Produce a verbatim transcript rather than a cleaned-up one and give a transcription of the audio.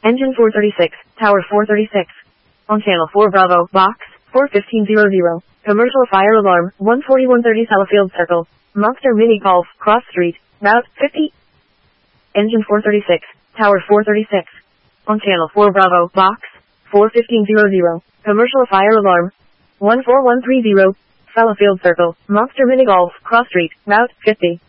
Engine four thirty-six, Tower four thirty-six. On Channel four Bravo, Box, four fifteen hundred. Commercial fire alarm, one forty-one thirty Sellafield Circle. Monster Mini Golf, Cross Street, Route fifty. Engine four thirty-six, Tower four thirty-six. On Channel four Bravo, Box, four fifteen hundred. Commercial fire alarm, one four one three zero. Sellafield Circle, Monster Mini Golf, Cross Street, Route fifty.